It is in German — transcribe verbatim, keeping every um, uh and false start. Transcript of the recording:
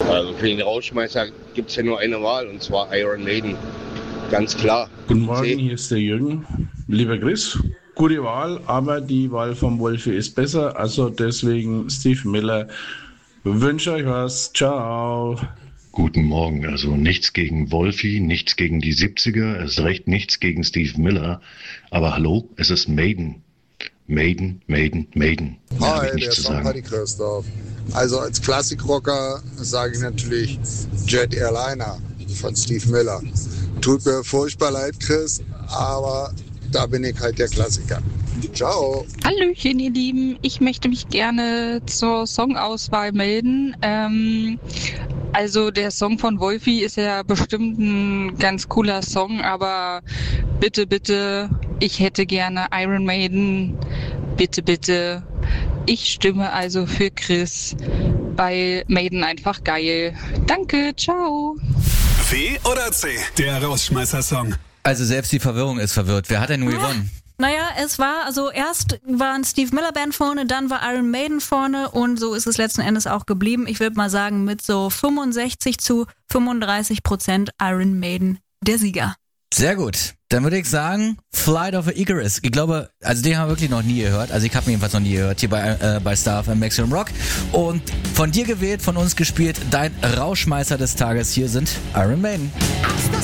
Also für den Rausschmeißer gibt es ja nur eine Wahl, und zwar Iron Maiden. Ganz klar. Guten Morgen, See. hier ist der Jürgen. Lieber Chris, gute Wahl, aber die Wahl vom Wolfi ist besser, also deswegen Steve Miller. Wünsche euch was. Ciao. Guten Morgen, also nichts gegen Wolfi, nichts gegen die siebziger, erst recht nichts gegen Steve Miller, aber hallo, es ist Maiden. Maiden, Maiden, Maiden. Da habe ich Hi, der nichts zu Song sagen. Paddy Christoph. Also als Klassikrocker sage ich natürlich Jet Airliner von Steve Miller. Tut mir furchtbar leid, Chris, aber da bin ich halt der Klassiker. Ciao. Hallöchen, ihr Lieben. Ich möchte mich gerne zur Songauswahl melden. Ähm, also der Song von Wolfi ist ja bestimmt ein ganz cooler Song, aber bitte, bitte, ich hätte gerne Iron Maiden. Bitte, bitte. Ich stimme also für Chris, weil Maiden einfach geil. Danke, ciao. W oder C, der Rausschmeißer-Song. Also selbst die Verwirrung ist verwirrt. Wer hat denn nun gewonnen? Naja, es war, also erst war ein Steve Miller Band vorne, dann war Iron Maiden vorne und so ist es letzten Endes auch geblieben. Ich würde mal sagen, mit so fünfundsechzig zu fünfunddreißig Prozent Iron Maiden der Sieger. Sehr gut. Dann würde ich sagen, Flight of the Icarus. Ich glaube, also den haben wir wirklich noch nie gehört. Also ich habe ihn jedenfalls noch nie gehört hier bei, äh, bei Star F M Maximum Rock. Und von dir gewählt, von uns gespielt, dein Rauschmeißer des Tages. Hier sind Iron Maiden. Hasta